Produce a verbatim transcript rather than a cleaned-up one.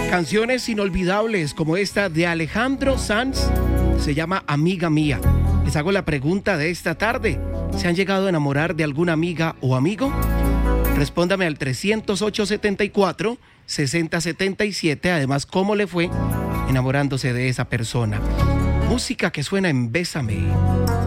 Canciones inolvidables como esta de Alejandro Sanz, se llama Amiga Mía. Les hago la pregunta de esta tarde: ¿se han llegado a enamorar de alguna amiga o amigo? Respóndame al trescientos ocho, setenta y cuatro, sesenta, setenta y siete. Además, ¿cómo le fue enamorándose de esa persona? Música que suena en Bésame.